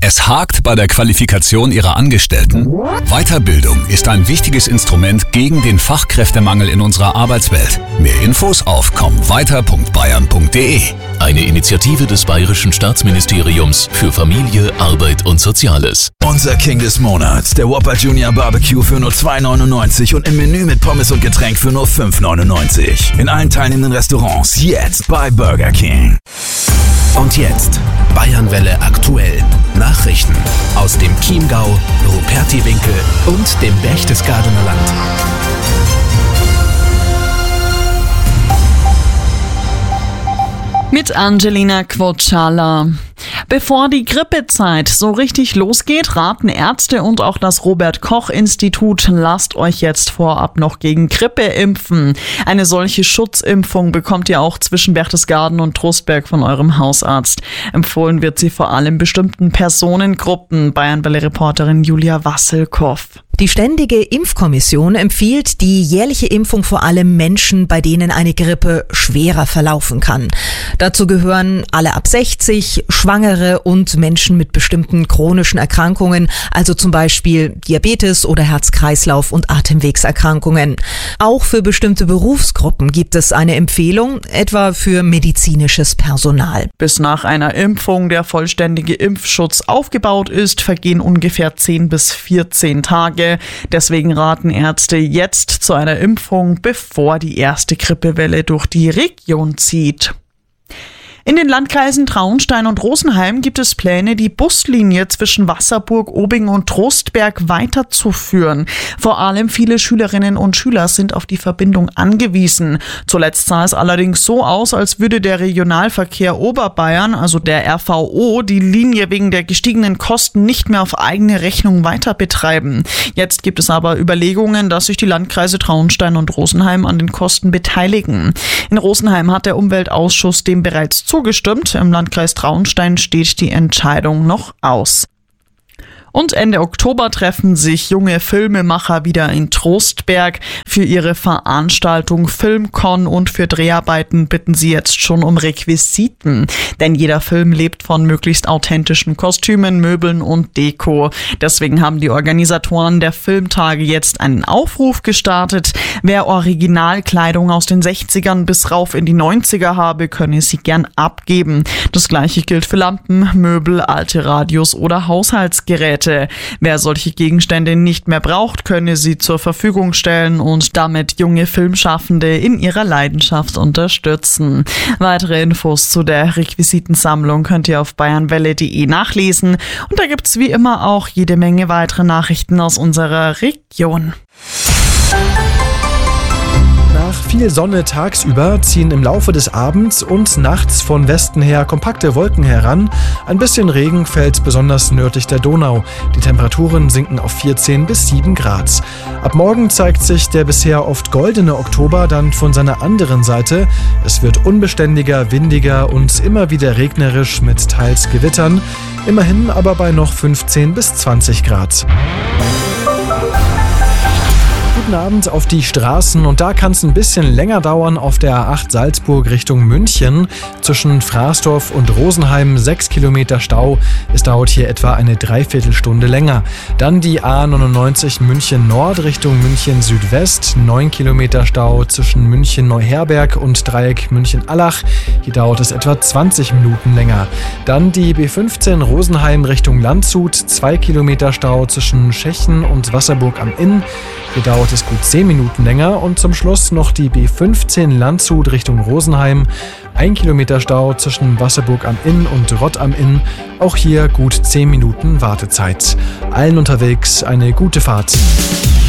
Es hakt bei der Qualifikation Ihrer Angestellten? Weiterbildung ist ein wichtiges Instrument gegen den Fachkräftemangel in unserer Arbeitswelt. Mehr Infos auf kommweiter.bayern.de. Eine Initiative des Bayerischen Staatsministeriums für Familie, Arbeit und Soziales. Unser King des Monats, der Whopper Junior Barbecue für nur 2,99 und im Menü mit Pommes und Getränk für nur 5,99. In allen teilnehmenden Restaurants jetzt bei Burger King. Und jetzt Bayernwelle aktuell. Nachrichten aus dem Chiemgau, Rupertiwinkel und dem Berchtesgadener Land. Mit Angelina Quocciala. Bevor die Grippezeit so richtig losgeht, raten Ärzte und auch das Robert-Koch-Institut, lasst euch jetzt vorab noch gegen Grippe impfen. Eine solche Schutzimpfung bekommt ihr auch zwischen Berchtesgaden und Trostberg von eurem Hausarzt. Empfohlen wird sie vor allem bestimmten Personengruppen. Bayernwelle-Reporterin Julia Wasselkow. Die Ständige Impfkommission empfiehlt die jährliche Impfung vor allem Menschen, bei denen eine Grippe schwerer verlaufen kann. Dazu gehören alle ab 60, Schwangere und Menschen mit bestimmten chronischen Erkrankungen, also zum Beispiel Diabetes oder Herz-Kreislauf- und Atemwegserkrankungen. Auch für bestimmte Berufsgruppen gibt es eine Empfehlung, etwa für medizinisches Personal. Bis nach einer Impfung der vollständige Impfschutz aufgebaut ist, vergehen ungefähr 10 bis 14 Tage. Deswegen raten Ärzte jetzt zu einer Impfung, bevor die erste Grippewelle durch die Region zieht. In den Landkreisen Traunstein und Rosenheim gibt es Pläne, die Buslinie zwischen Wasserburg, Obing und Trostberg weiterzuführen. Vor allem viele Schülerinnen und Schüler sind auf die Verbindung angewiesen. Zuletzt sah es allerdings so aus, als würde der Regionalverkehr Oberbayern, also der RVO, die Linie wegen der gestiegenen Kosten nicht mehr auf eigene Rechnung weiter betreiben. Jetzt gibt es aber Überlegungen, dass sich die Landkreise Traunstein und Rosenheim an den Kosten beteiligen. In Rosenheim hat der Umweltausschuss dem bereits zugestimmt. Im Landkreis Traunstein steht die Entscheidung noch aus. Und Ende Oktober treffen sich junge Filmemacher wieder in Trostberg. Für ihre Veranstaltung Filmcon und für Dreharbeiten bitten sie jetzt schon um Requisiten. Denn jeder Film lebt von möglichst authentischen Kostümen, Möbeln und Deko. Deswegen haben die Organisatoren der Filmtage jetzt einen Aufruf gestartet. Wer Originalkleidung aus den 60ern bis rauf in die 90er habe, könne sie gern abgeben. Das gleiche gilt für Lampen, Möbel, alte Radios oder Haushaltsgeräte. Wer solche Gegenstände nicht mehr braucht, könne sie zur Verfügung stellen und damit junge Filmschaffende in ihrer Leidenschaft unterstützen. Weitere Infos zu der Requisitensammlung könnt ihr auf bayernwelle.de nachlesen. Und da gibt's wie immer auch jede Menge weitere Nachrichten aus unserer Region. Nach viel Sonne tagsüber ziehen im Laufe des Abends und nachts von Westen her kompakte Wolken heran. Ein bisschen Regen fällt besonders nördlich der Donau. Die Temperaturen sinken auf 14 bis 7 Grad. Ab morgen zeigt sich der bisher oft goldene Oktober dann von seiner anderen Seite. Es wird unbeständiger, windiger und immer wieder regnerisch mit teils Gewittern. Immerhin aber bei noch 15 bis 20 Grad. Guten Abend auf die Straßen und da kann es ein bisschen länger dauern auf der A8 Salzburg Richtung München. Zwischen Fraßdorf und Rosenheim 6 Kilometer Stau. Es dauert hier etwa eine Dreiviertelstunde länger. Dann die A99 München Nord Richtung München Südwest. 9 Kilometer Stau zwischen München Neuherberg und Dreieck München-Allach. Hier dauert es etwa 20 Minuten länger. Dann die B15 Rosenheim Richtung Landshut. 2 Kilometer Stau zwischen Schechen und Wasserburg am Inn. Hier dauert es gut 10 Minuten länger und zum Schluss noch die B15 Landshut Richtung Rosenheim. 1 Kilometer Stau zwischen Wasserburg am Inn und Rott am Inn. Auch hier gut 10 Minuten Wartezeit. Allen unterwegs eine gute Fahrt.